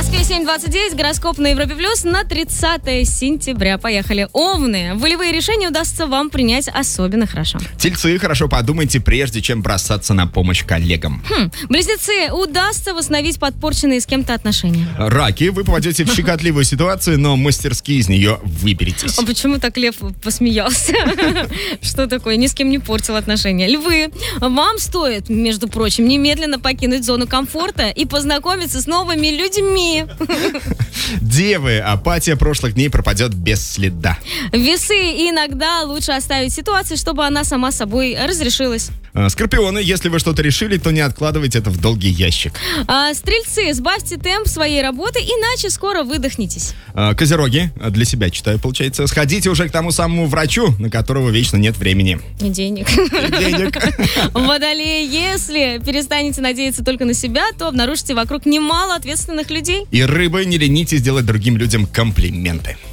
Москве 7:29, гороскоп на Европе Плюс на 30 сентября. Поехали. Овны. Волевые решения удастся вам принять особенно хорошо. Тельцы, хорошо подумайте, прежде чем бросаться на помощь коллегам. Близнецы. Удастся восстановить подпорченные с кем-то отношения. Раки, вы попадете в щекотливую ситуацию, но мастерски из нее выберетесь. А почему так Лев посмеялся? Что такое? Ни с кем не портил отношения. Львы. Вам стоит, между прочим, немедленно покинуть зону комфорта и познакомиться с новыми людьми. Девы, апатия прошлых дней пропадет без следа. Весы. Иногда лучше оставить ситуацию, чтобы она сама собой разрешилась. Скорпионы, если вы что-то решили, то не откладывайте это в долгий ящик. Стрельцы. Сбавьте темп своей работы, иначе скоро выдохнетесь. Козероги, для себя читаю, получается. Сходите уже к тому самому врачу, на которого вечно нет времени. И денег. Водолеи, если перестанете надеяться только на себя, то обнаружите вокруг немало ответственных людей. И рыбы, не ленитесь делать другим людям комплименты.